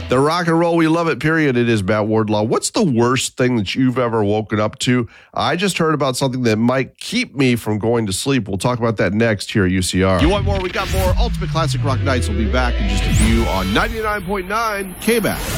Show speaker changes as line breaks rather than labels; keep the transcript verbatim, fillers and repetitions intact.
The rock and roll, we love it, period. It is Matt Wardlaw. What's the worst thing that you've ever woken up to? I just heard about something that might keep me from going to sleep. We'll talk about that next here at U C R. You want more? We got more. Ultimate Classic Rock Nights will be back in just a few on ninety-nine point nine K B A C.